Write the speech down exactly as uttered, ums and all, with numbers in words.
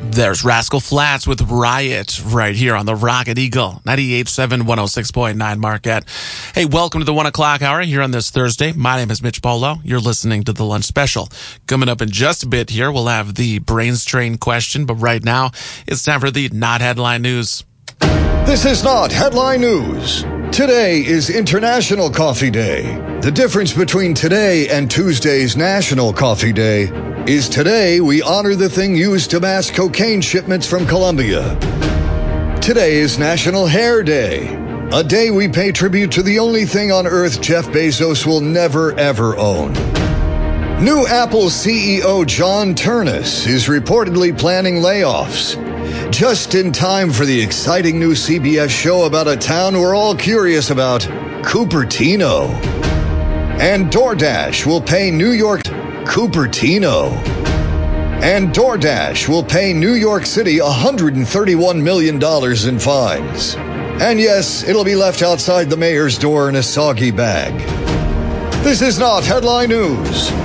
There's Rascal Flatts with Riot right here on the Rocket Eagle, ninety-eight point seven, one oh six point nine Marquette. Hey, welcome to the one o'clock hour here on this Thursday. My name is Mitch Polo. You're listening to the Lunch Special. Coming up in just a bit here, we'll have the Brains Train question, but right now, it's time for the Not Headline News. This is not Headline News. Today is International Coffee Day. The difference between today and Tuesday's National Coffee Day is today we honor the thing used to mask cocaine shipments from Colombia. Today is National Hair Day, a day we pay tribute to the only thing on earth Jeff Bezos will never ever own. New Apple C E O John Ternus is reportedly planning layoffs, just in time for the exciting new C B S show about a town we're all curious about, Cupertino. And DoorDash will pay New York Cupertino. And DoorDash will pay New York City one hundred thirty-one million dollars in fines. And yes, it'll be left outside the mayor's door in a soggy bag. This is not Headline News.